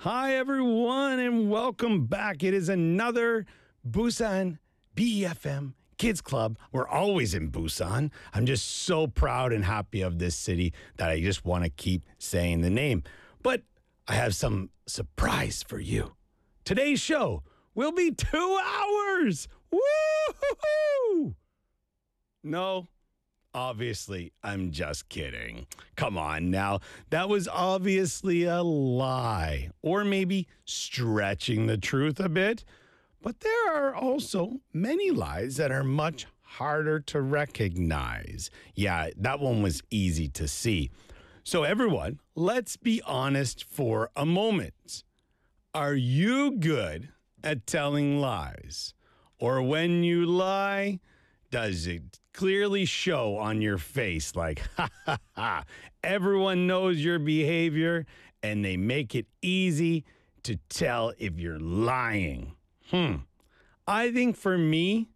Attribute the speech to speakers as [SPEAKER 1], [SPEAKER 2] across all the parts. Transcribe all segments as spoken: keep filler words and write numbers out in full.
[SPEAKER 1] Hi, everyone, and welcome back. It is another Busan B E F M Kids Club. We're always in Busan. I'm just so proud and happy of this city that I just want to keep saying the name. But I have some surprise for you. Today's show will be two hours. Woo-hoo-hoo! No. Obviously, I'm just kidding. Come on now. That was obviously a lie, or maybe stretching the truth a bit. But there are also many lies that are much harder to recognize. Yeah, that one was easy to see. So everyone, let's be honest for a moment. Are you good at telling lies? Or when you lie, does it clearly show on your face like, ha, ha, ha, everyone knows your behavior and they make it easy to tell if you're lying? Hmm. I think for me,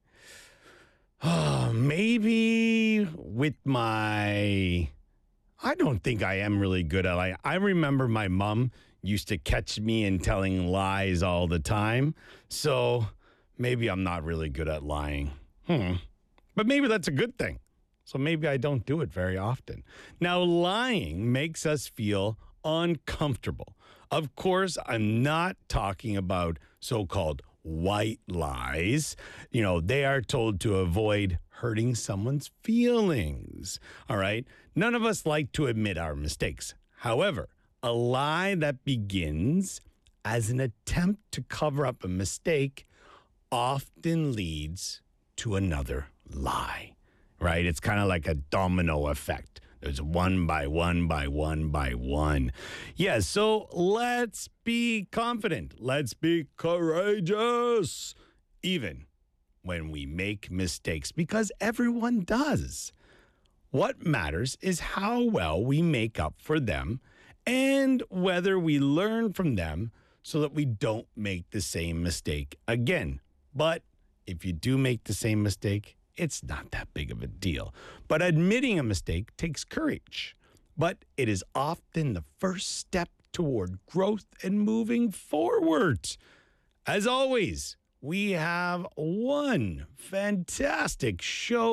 [SPEAKER 1] oh, maybe with my, I don't think I am really good at lying. I remember my mom used to catch me in telling lies all the time. So maybe I'm not really good at lying. Hmm. But maybe that's a good thing. So maybe I don't do it very often. Now, lying makes us feel uncomfortable. Of course, I'm not talking about so-called white lies. You know, they are told to avoid hurting someone's feelings. All right? None of us like to admit our mistakes. However, a lie that begins as an attempt to cover up a mistake often leads to another lie, right? It's kind of like a domino effect. There's one by one by one by one. Yeah, so let's be confident. Let's be courageous, even when we make mistakes, because everyone does. What matters is how well we make up for them and whether we learn from them so that we don't make the same mistake again. But if you do make the same mistake, it's not that big of a deal. But admitting a mistake takes courage. But it is often the first step toward growth and moving forward. As always, we have one fantastic show